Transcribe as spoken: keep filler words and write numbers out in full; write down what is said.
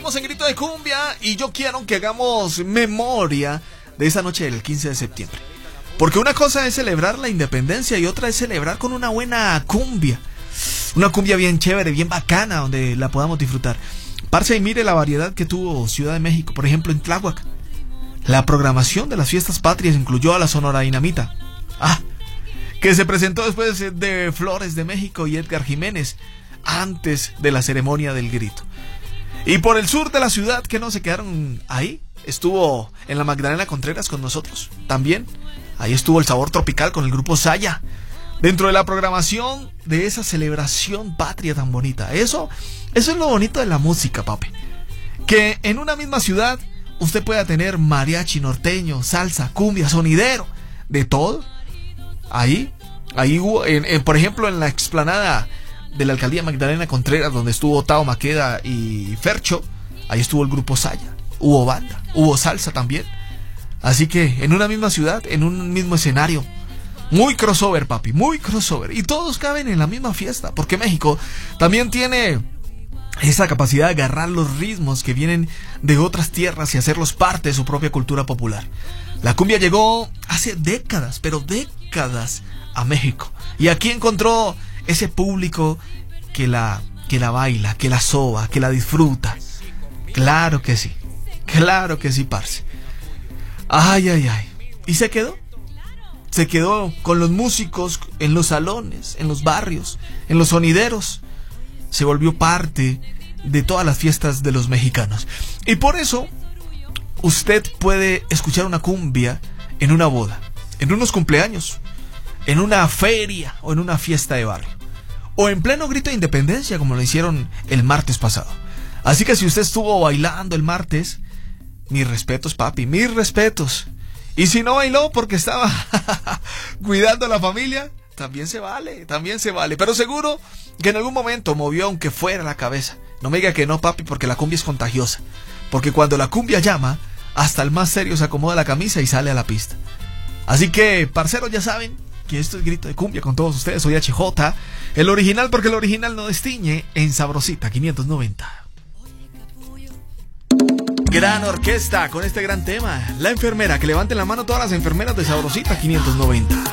Seguimos en Grito de Cumbia y yo quiero que hagamos memoria de esa noche del quince de septiembre. Porque una cosa es celebrar la independencia y otra es celebrar con una buena cumbia. Una cumbia bien chévere, bien bacana, donde la podamos disfrutar. Parce, y mire la variedad que tuvo Ciudad de México. Por ejemplo, en Tláhuac, la programación de las fiestas patrias incluyó a la Sonora Dinamita. Ah, que se presentó después de Flores de México y Edgar Jiménez, antes de la ceremonia del grito. Y por el sur de la ciudad, que no se quedaron ahí, estuvo en la Magdalena Contreras con nosotros. También, ahí estuvo el Sabor Tropical con el grupo Saya. Dentro de la programación de esa celebración patria tan bonita. Eso, eso es lo bonito de la música, papi. Que en una misma ciudad usted pueda tener mariachi norteño, salsa, cumbia, sonidero, de todo. Ahí, ahí hubo, en, en, por ejemplo, en la explanada de la alcaldía Magdalena Contreras, donde estuvo Tao Maqueda y Fercho, ahí estuvo el grupo Saya. Hubo banda, hubo salsa también. Así que en una misma ciudad, en un mismo escenario, muy crossover, papi, muy crossover. Y todos caben en la misma fiesta, porque México también tiene esa capacidad de agarrar los ritmos que vienen de otras tierras y hacerlos parte de su propia cultura popular. La cumbia llegó hace décadas, pero décadas a México. Y aquí encontró ese público que la, que la baila, que la soba, que la disfruta. Claro que sí, claro que sí, parce. Ay, ay, ay. ¿Y se quedó? Se quedó con los músicos en los salones, en los barrios, en los sonideros. Se volvió parte de todas las fiestas de los mexicanos. Y por eso usted puede escuchar una cumbia en una boda, en unos cumpleaños, en una feria o en una fiesta de barrio, o en pleno grito de independencia, como lo hicieron el martes pasado. Así que si usted estuvo bailando el martes, mis respetos, papi, mis respetos. Y si no bailó porque estaba cuidando a la familia, también se vale, también se vale. Pero seguro que en algún momento movió aunque fuera la cabeza. No me diga que no, papi, porque la cumbia es contagiosa. Porque cuando la cumbia llama, hasta el más serio se acomoda la camisa y sale a la pista. Así que, parceros, ya saben que esto es Grito de Cumbia con todos ustedes. Soy H J, el original, porque el original no destiñe, en Sabrosita quinientos noventa. Gran orquesta con este gran tema. La enfermera, que levanten la mano todas las enfermeras de Sabrosita quinientos noventa.